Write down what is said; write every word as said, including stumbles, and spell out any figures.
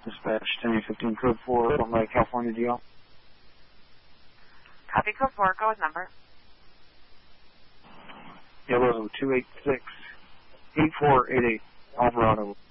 Dispatch ten eight fifteen, code four, on my California D L. Copy, code four, go with number. Yellow two eight six, eight four eight eight, Alvarado.